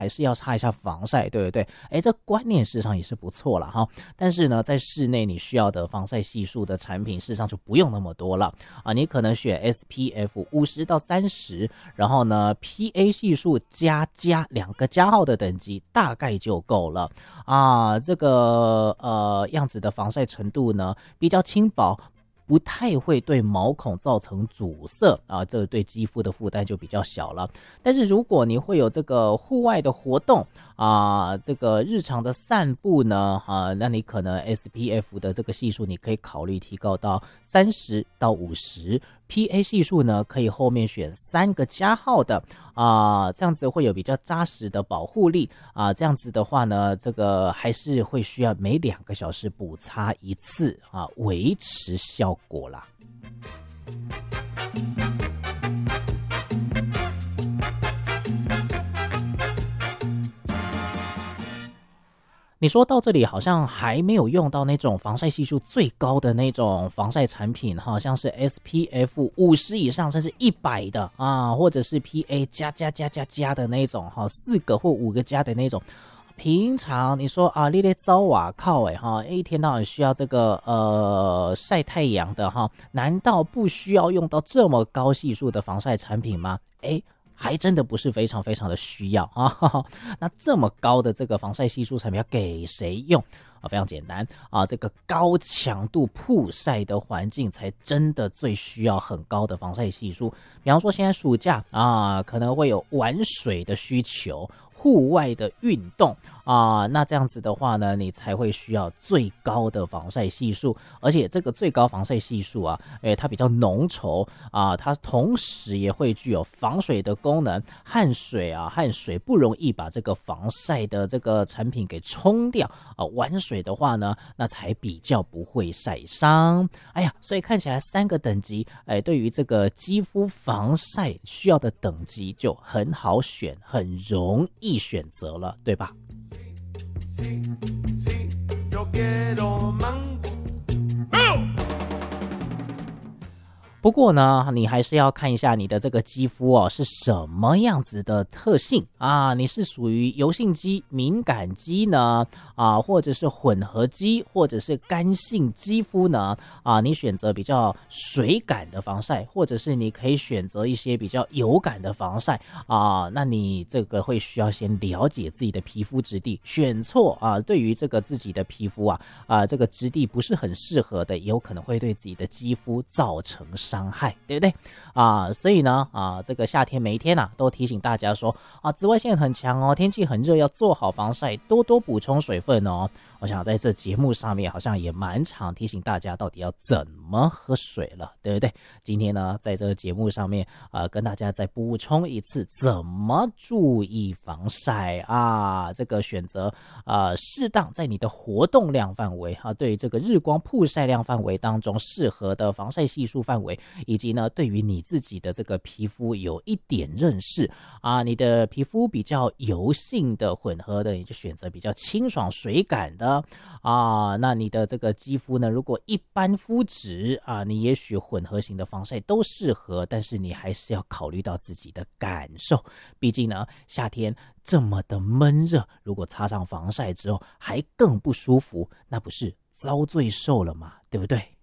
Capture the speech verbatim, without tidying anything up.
还是要擦一下防晒，对不对？哎，这观念事实上也是不错了哈。但是呢，在室内你需要的防晒系数的产品，事实上就不用那么多了啊。你可能选 S P F 五十到三十，然后呢 P A 系数加加两个加号的等级大概就够了啊。这个呃样子的防晒程度呢比较轻薄，不太会对毛孔造成阻塞啊，这对肌肤的负担就比较小了。但是如果你会有这个户外的活动啊，这个日常的散步呢啊，那你可能 S P F 的这个系数你可以考虑提高到三十到五十， P A 系数呢可以后面选三个加号的啊，这样子会有比较扎实的保护力啊。这样子的话呢，这个还是会需要每两个小时补擦一次啊，维持效果啦。你说到这里好像还没有用到那种防晒系数最高的那种防晒产品哈，像是 S P F 五十以上甚至一百的啊，或者是 P A 加加加加加的那种哈，四个或五个加的那种。平常你说啊，你在早晚靠哎哈，一天到晚需要这个呃晒太阳的哈，难道不需要用到这么高系数的防晒产品吗？哎。还真的不是非常非常的需要啊！呵呵，那这么高的这个防晒系数产品要给谁用啊？非常简单啊，这个高强度曝晒的环境才真的最需要很高的防晒系数。比方说现在暑假啊，可能会有玩水的需求。户外的运动啊，那这样子的话呢，你才会需要最高的防晒系数，而且这个最高防晒系数啊，诶，它比较浓稠啊，它同时也会具有防水的功能，汗水啊，汗水不容易把这个防晒的这个产品给冲掉啊，玩水的话呢，那才比较不会晒伤。哎呀，所以看起来三个等级，哎，对于这个肌肤防晒需要的等级就很好选，很容易选择了，对吧？不过呢，你还是要看一下你的这个肌肤哦是什么样子的特性啊？你是属于油性肌、敏感肌呢？啊，或者是混合肌，或者是干性肌肤呢？啊，你选择比较水感的防晒，或者是你可以选择一些比较油感的防晒啊。那你这个会需要先了解自己的皮肤质地，选错啊，对于这个自己的皮肤啊啊这个质地不是很适合的，也有可能会对自己的肌肤造成伤害，对不对啊？所以呢啊，这个夏天每一天啊都提醒大家说啊，紫外线很强哦，天气很热，要做好防晒，多多补充水分哦。我想在这节目上面好像也蛮常提醒大家到底要怎么喝水了，对不对？今天呢，在这个节目上面呃，跟大家再补充一次怎么注意防晒啊，这个选择呃适当在你的活动量范围啊，对于这个日光曝晒量范围当中适合的防晒系数范围，以及呢对于你自己的这个皮肤有一点认识啊，你的皮肤比较油性的混合的，你就选择比较清爽水感的啊，那你的这个肌肤呢，如果一般肤质啊，你也许混合型的防晒都适合，但是你还是要考虑到自己的感受，毕竟呢夏天这么的闷热，如果擦上防晒之后还更不舒服，那不是遭罪受了吗？对不对？